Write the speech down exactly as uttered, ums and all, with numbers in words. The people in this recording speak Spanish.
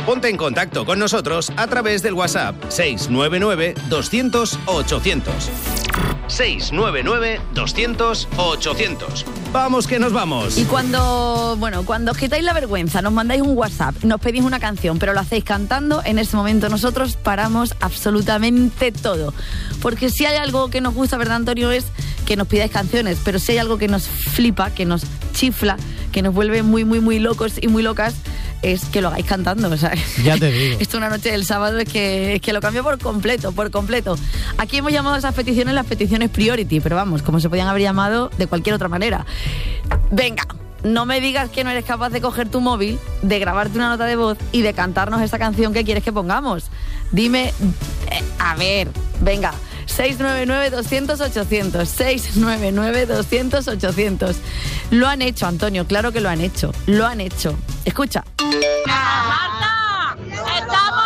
Ponte en contacto con nosotros a través del WhatsApp seis nueve nueve, doscientos, ochocientos. seis nueve nueve, doscientos, ochocientos. Vamos que nos vamos. Y cuando, bueno, cuando os quitáis la vergüenza, nos mandáis un WhatsApp, nos pedís una canción, pero lo hacéis cantando, en ese momento nosotros paramos absolutamente todo. Porque si hay algo que nos gusta, ¿verdad, Antonio? Es que nos pidáis canciones, pero si hay algo que nos flipa, que nos chifla, que nos vuelve muy, muy, muy locos y muy locas, es que lo hagáis cantando, o sea, ya te digo. Esto una noche del sábado es que, es que lo cambio por completo, por completo. Aquí hemos llamado a esas peticiones las peticiones priority, pero vamos, como se podían haber llamado de cualquier otra manera. Venga, no me digas que no eres capaz de coger tu móvil, de grabarte una nota de voz y de cantarnos esa canción que quieres que pongamos. Dime, eh, a ver, venga, seis nueve nueve, doscientos, ochocientos, seis nueve nueve, doscientos, ochocientos. Lo han hecho, Antonio, claro que lo han hecho, lo han hecho. Escucha. ¡Marta! ¡Estamos